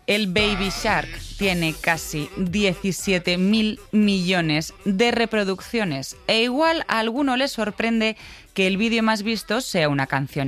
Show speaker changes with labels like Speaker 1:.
Speaker 1: El Baby Shark tiene casi 17.000 millones de reproducciones e igual a alguno le sorprende que el vídeo más visto sea una canción